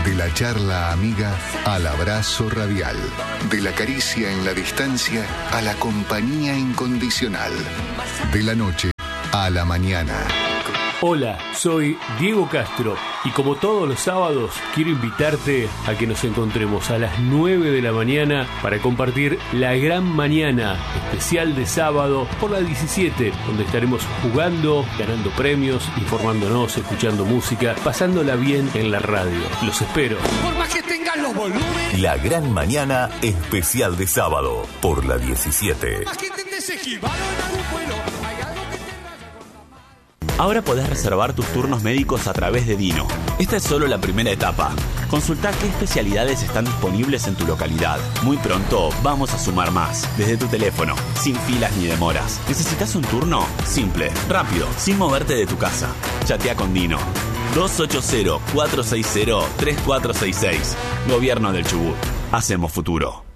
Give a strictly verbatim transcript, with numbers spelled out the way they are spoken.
De la charla amiga al abrazo radial. De la caricia en la distancia a la compañía incondicional. De la noche a la mañana. Hola, soy Diego Castro y como todos los sábados quiero invitarte a que nos encontremos a las nueve de la mañana para compartir la gran mañana especial de sábado por la diecisiete, donde estaremos jugando, ganando premios, informándonos, escuchando música, pasándola bien en la radio. Los espero. Por más que tengan los volúmenes. La gran mañana especial de sábado por la diecisiete. Por más que intentes esquivar en algún vuelo. Ahora podés reservar tus turnos médicos a través de Dino. Esta es solo la primera etapa. Consulta qué especialidades están disponibles en tu localidad. Muy pronto vamos a sumar más, desde tu teléfono, sin filas ni demoras. ¿Necesitas un turno? Simple, rápido, sin moverte de tu casa. Chatea con Dino. dos ocho cero, cuatro seis cero, tres cuatro seis seis. Gobierno del Chubut. Hacemos futuro.